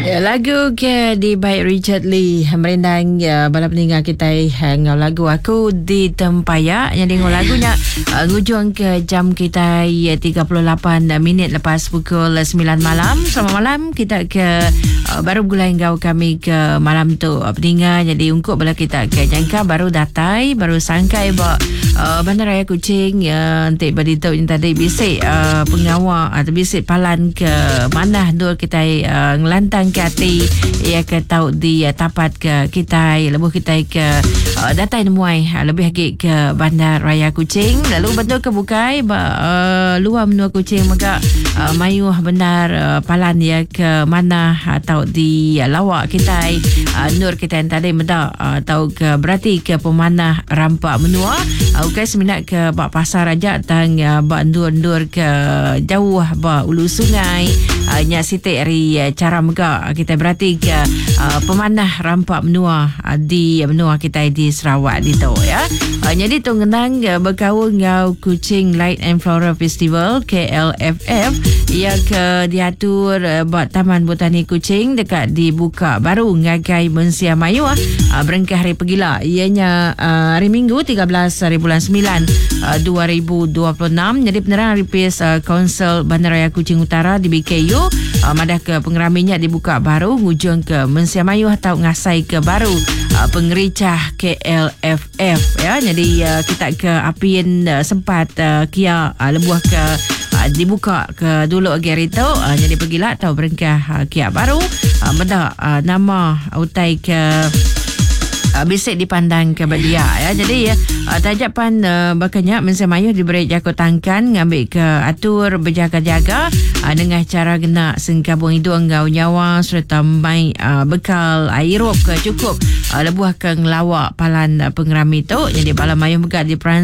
Ya, lagu ke di baik Richard Lee merendang bala peninggal kita ngau lagu aku di Tempayak yang dengar lagunya ngujung ke jam kita 38 minit lepas pukul 9 malam. Selamat malam kita ke baru gulai ngau kami ke malam tu peninggal jadi ungkup bala kita ke jangka baru datai baru sangkai Bandaraya Kuching nanti badi tahu yang tadi bisik pengawal atau bisik palan ke mana dua kita ngelantang ke hati ia ke tahu di tapat ke kita lebuh kita ke datai nemuai lebih lagi ke Bandaraya Kuching lalu betul ke bukai luar menua Kuching maka mayuh benar palan ya ke mana tahu di lawak kita nur kita yang tadi meda tahu ke berarti ke pemanah rampak menua okay, seminat ke bak pasar raja tang bak ndur-ndur ke jauh bak ulu sungai nya sitik dari cara megak kita berarti ke pemanah rampak menua di menua kita di Sarawak di tu ya. Jadi tu ngenang berkawal ngau Kuching Light and Flora Festival KLFF ia ke diatur buat Taman Botani Kuching dekat dibuka baru ngagai Mensia Mayu berengkah hari pegila ianya hari Minggu 13 hari bulan 9 2026. Jadi penerangan ripis Konsel Bandaraya Kuching Utara di BKU madah ke pengeraminya dibuka baru ngujung ke Mensia Mayu atau ngasai ke baru pengericah KLFF ya. Jadi kita ke apian sempat kia lebuh ke dibuka ke dulu agak itu jadi pergilah tahu berengkah kia baru benda nama utai ke bisik dipandang ke dia ya. Jadi tajapan bakanya Mensia Mayu diberi jakutangkan ngambil ke atur berjaga-jaga dengan cara kena sengkabung hidung ngau nyawa serta mai bekal aerob ke cukup lebuh ke ngelawak palan pengerami tu. Jadi bala Mayu megak di peran